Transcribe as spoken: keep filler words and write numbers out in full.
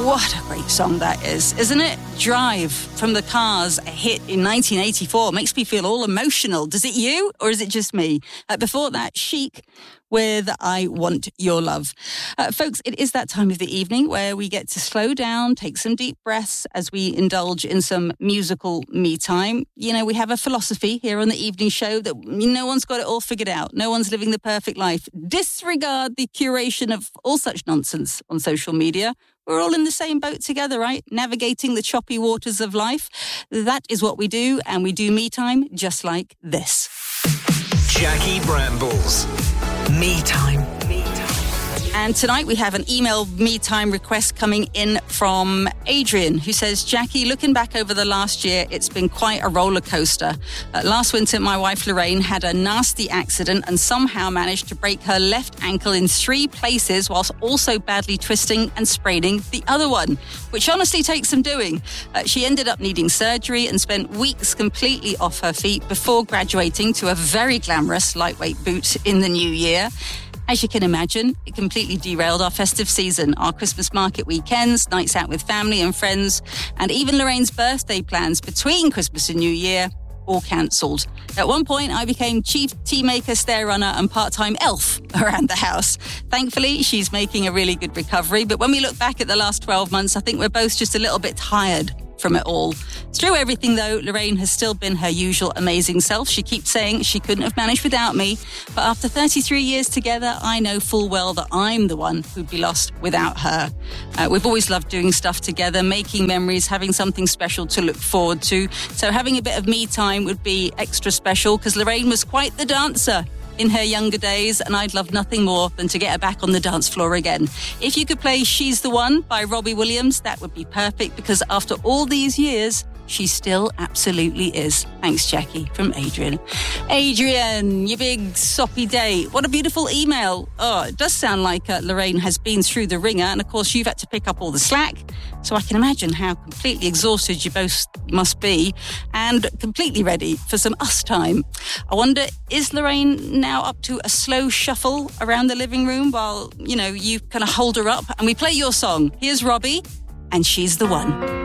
What a great song that is, isn't it? Drive from the Cars, a hit in nineteen eighty-four. Makes me feel all emotional. Does it you, or is it just me? Uh, before that, Chic with I Want Your Love. Uh, folks, it is that time of the evening where we get to slow down, take some deep breaths as we indulge in some musical me time. You know, we have a philosophy here on the evening show that no one's got it all figured out. No one's living the perfect life. Disregard the curation of all such nonsense on social media. We're all in the same boat together, right? Navigating the choppy waters of life. That is what we do, and we do me time just like this. Jackie Brambles. Me time. Me time. And tonight we have an email me time request coming in from Adrian, who says, Jackie, looking back over the last year, it's been quite a roller coaster. Uh, last winter, my wife Lorraine had a nasty accident and somehow managed to break her left ankle in three places whilst also badly twisting and spraining the other one, which honestly takes some doing. Uh, she ended up needing surgery and spent weeks completely off her feet before graduating to a very glamorous lightweight boot in the new year. As you can imagine, it completely derailed our festive season, our Christmas market weekends, nights out with family and friends, and even Lorraine's birthday plans between Christmas and New Year, all cancelled. At one point, I became chief tea maker, stair runner, and part-time elf around the house. Thankfully, she's making a really good recovery, but when we look back at the last twelve months, I think we're both just a little bit tired from it all. Through everything, though, Lorraine has still been her usual amazing self. She keeps saying she couldn't have managed without me, but after thirty-three years together, I know full well that I'm the one who'd be lost without her. Uh, we've always loved doing stuff together, making memories, having something special to look forward to. So having a bit of me time would be extra special because Lorraine was quite the dancer in her younger days, and I'd love nothing more than to get her back on the dance floor again. If you could play She's the One by Robbie Williams, that would be perfect, because after all these years, she still absolutely is. Thanks, Jackie, from Adrian. Adrian, your big soppy day. What a beautiful email. Oh, it does sound like uh, Lorraine has been through the ringer, and of course you've had to pick up all the slack. So I can imagine how completely exhausted you both must be and completely ready for some us time. I wonder, is Lorraine now up to a slow shuffle around the living room while, you know, you kind of hold her up and we play your song? Here's Robbie, and She's the One.